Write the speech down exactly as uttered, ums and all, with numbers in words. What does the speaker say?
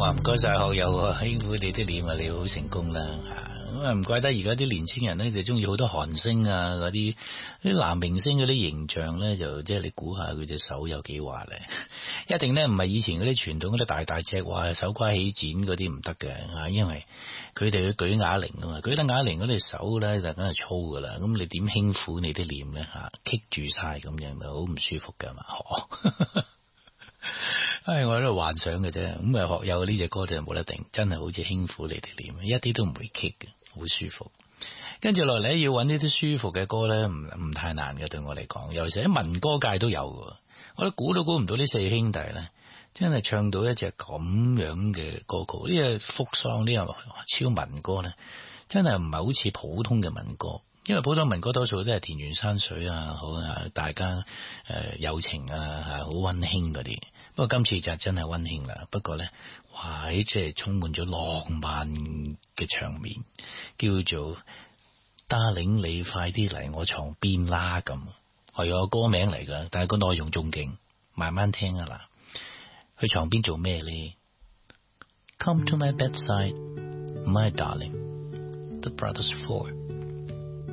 哇，唔該晒學友啊，輕撫你的臉啊，你好成功啦吓。咁啊，唔怪得而家啲年青人咧就中意好多韓星啊，嗰啲啲男明星嗰啲形象咧，就即係你估下佢隻手有幾滑咧？一定咧唔係以前嗰啲傳統嗰啲大大隻話手瓜起剪嗰啲唔得嘅吓，因為佢哋要舉啞鈴啊嘛，舉得啞鈴嗰隻手咧就梗係粗噶啦，咁你點輕撫你啲臉咧吓？棘住晒咁樣咪好唔舒服噶嘛？嗬。唉，我喺度幻想嘅啫，咁啊學友呢隻歌就冇得定，真係好似輕撫你哋臉，一啲都唔會棘嘅，好舒服。跟住落嚟要揾呢啲舒服嘅歌咧，唔唔太難嘅，對我嚟講，尤其是喺民歌界都有嘅。我都估都估唔到呢四兄弟咧，真係唱到一隻咁樣嘅歌曲，呢隻福桑呢個超民歌咧，真係唔係好似普通嘅民歌。因為普通民歌多數都係田園山水啊，好啊，大家誒、呃、友情啊，吓好溫馨嗰啲。不過今次就真係溫馨啦。不過咧，哇，即係充滿咗浪漫嘅場面，叫做 Darling 你快啲嚟我床邊啦咁，係有個歌名嚟噶，但係個內容仲勁，慢慢聽啊啦。去床邊做咩咧 ？Come to my bedside, my darling. The Brothers Four.